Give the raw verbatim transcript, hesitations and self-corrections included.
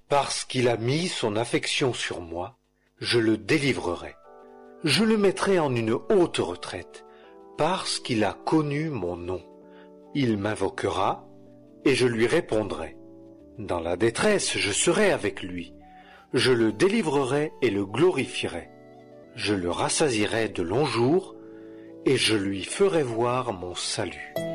Parce qu'il a mis son affection sur moi, je le délivrerai. Je le mettrai en une haute retraite, parce qu'il a connu mon nom. Il m'invoquera, et je lui répondrai. Dans la détresse, je serai avec lui. Je le délivrerai et le glorifierai. Je le rassasierai de longs jours, et je lui ferai voir mon salut.